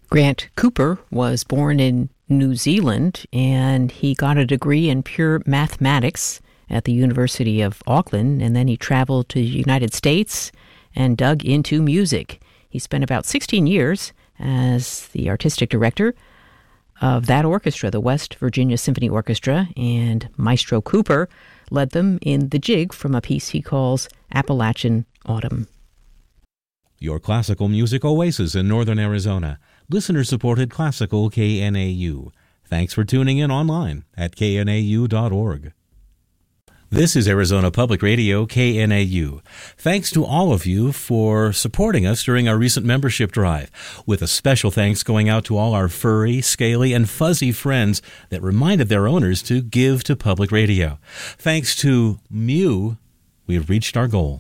Grant Cooper was born in New Zealand, and he got a degree in pure mathematics at the University of Auckland, and then he traveled to the United States and dug into music. He spent about 16 years as the artistic director of that orchestra, the West Virginia Symphony Orchestra, and Maestro Cooper led them in the jig from a piece he calls Appalachian Autumn. Your classical music oasis in northern Arizona. Listener-supported classical KNAU. Thanks for tuning in online at knau.org. This is Arizona Public Radio, KNAU. Thanks to all of you for supporting us during our recent membership drive, with a special thanks going out to all our furry, scaly, and fuzzy friends that reminded their owners to give to public radio. Thanks to Mew, we have reached our goal.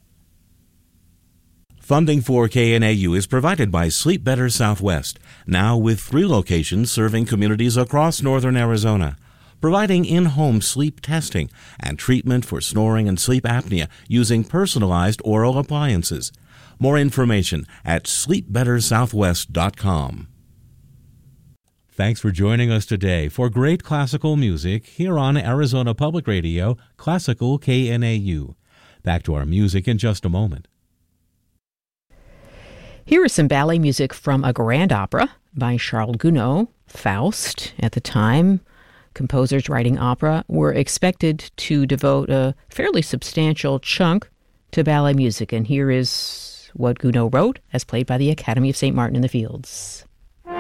Funding for KNAU is provided by Sleep Better Southwest, now with 3 locations serving communities across northern Arizona, providing in-home sleep testing and treatment for snoring and sleep apnea using personalized oral appliances. More information at sleepbettersouthwest.com. Thanks for joining us today for great classical music here on Arizona Public Radio, Classical KNAU. Back to our music in just a moment. Here is some ballet music from a grand opera by Charles Gounod, Faust. At the time, composers writing opera were expected to devote a fairly substantial chunk to ballet music, and here is what Gounod wrote as played by the Academy of St. Martin in the Fields.